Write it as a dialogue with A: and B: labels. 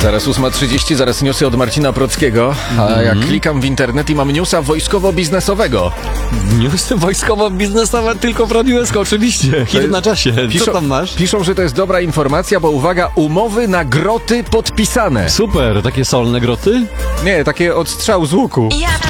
A: Zaraz 8:30, zaraz newsy od Marcina Prockiego. A jak klikam w internet i mam newsa wojskowo-biznesowego.
B: Newsy wojskowo-biznesowe tylko w Radiu SK, oczywiście. Hit na czasie. Co tam masz?
A: Piszą, że to jest dobra informacja, bo uwaga, umowy na groty podpisane.
B: Super, takie solne groty?
A: Nie, takie od strzał z łuku.